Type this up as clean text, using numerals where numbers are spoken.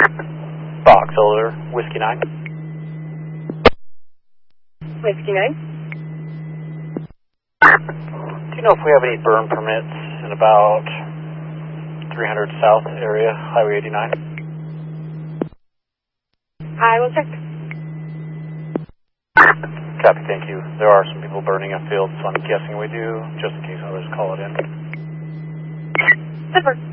Box Elder, Whiskey 9. Whiskey 9. Do you know if we have any burn permits in about 300 South area, Highway 89? I will check. Copy, thank you. There are some people burning a field, so I'm guessing we do, just in case others call it in. Super.